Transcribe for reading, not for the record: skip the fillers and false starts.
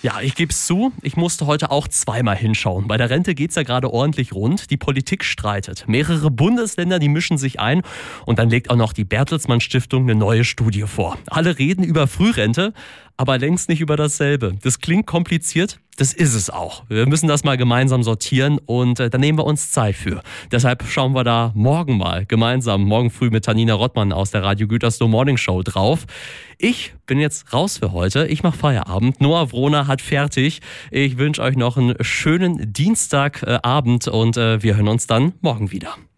Ja, ich gebe es zu, ich musste heute auch zweimal hinschauen. Bei der Rente geht's ja gerade ordentlich rund. Die Politik streitet. Mehrere Bundesländer, die mischen sich ein. Und dann legt auch noch die Bertelsmann Stiftung eine neue Studie vor. Alle reden über Frührente, aber längst nicht über dasselbe. Das klingt kompliziert, das ist es auch. Wir müssen das mal gemeinsam sortieren und da nehmen wir uns Zeit für. Deshalb schauen wir da morgen mal gemeinsam, morgen früh mit Tanina Rottmann aus der Radio Gütersloh Morning Show drauf. Ich bin jetzt raus für heute. Ich mache Feierabend. Noah Wrohner hat fertig. Ich wünsche euch noch einen schönen Dienstagabend und wir hören uns dann morgen wieder.